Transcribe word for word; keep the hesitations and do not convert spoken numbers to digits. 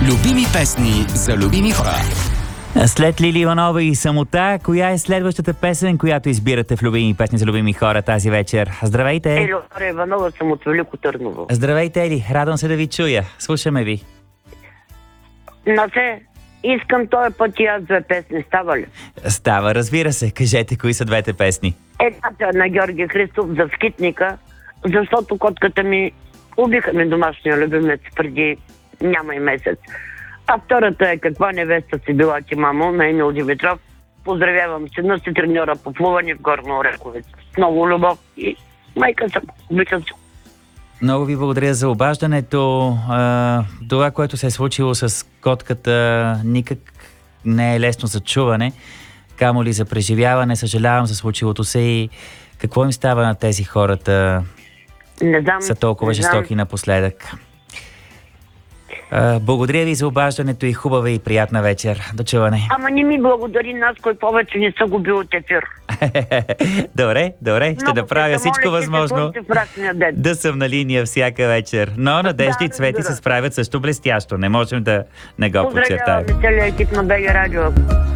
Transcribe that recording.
Любими песни за любими хора. След Лили Иванова и Самота, коя е следващата песен, която избирате в любими песни за любими хора тази вечер? Здравейте! Елеонора Иванова, съм от Велико Търново. Здравейте, Ели! Радвам се да ви чуя. Слушаме ви. На се, искам този път и аз две песни, става ли? Става, разбира се. Кажете, кои са двете песни? Едната на Георги Христов за скитника, защото котката ми убиха ми домашния любимец преди няма и месец. А втората е каква невеста си била ти, мамо, на Емил Димитров. Поздравявам сина си, треньора по плуване в Горно Ореховец. Много любов и майка съм. Обичам се. Много ви благодаря за обаждането. А, това, което се е случило с котката, никак не е лесно за чуване, камо ли за преживяване. Съжалявам за случилото се и какво им става на тези хората, Не знам, са толкова не жестоки знам. напоследък. А, благодаря ви за обаждането и хубава и приятна вечер. До чуване. Ама не ми благодари нас, кой повече не са губил от ефир. Добре, добре, ще Много направя те всичко моля, че възможно се в ракния ден. да съм на линия всяка вечер. Но Надежда и Цвети разбира. се справят също блестящо. Не можем да не го подчертаем. Поздравяваме целият екип на БГ Радио.